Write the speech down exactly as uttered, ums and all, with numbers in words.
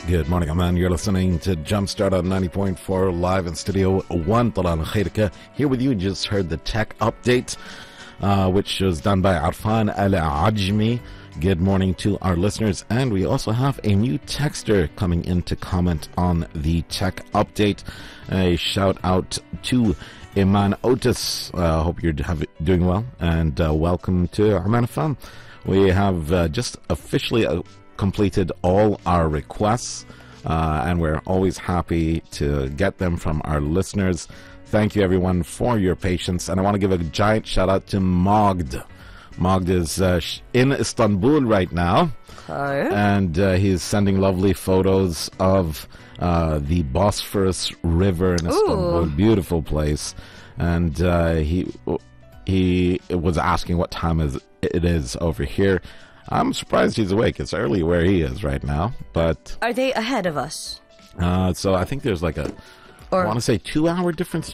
Good morning, Aman. You're listening to Jumpstart on ninety point four live in Studio one. Talan Khairika here with you. You just heard the tech update, uh, which was done by Arfan Al-Ajmi. Good morning to our listeners. And we also have a new texter coming in to comment on the tech update. A shout out to Iman Otis. I uh, hope you're have, doing well, and uh, welcome to Oman F M. We have uh, just officially uh, completed all our requests, uh, and we're always happy to get them from our listeners. Thank you, everyone, for your patience. And I want to give a giant shout out to Mogd. Mogd is uh, in Istanbul right now. Hi. And uh, he's sending lovely photos of uh, the Bosphorus River in Istanbul. Ooh. Beautiful place. And uh, he he was asking what time is it is over here. I'm surprised he's awake. It's early where he is right now. But Are they ahead of us? uh, so I think there's like a, Or I want to say two hour difference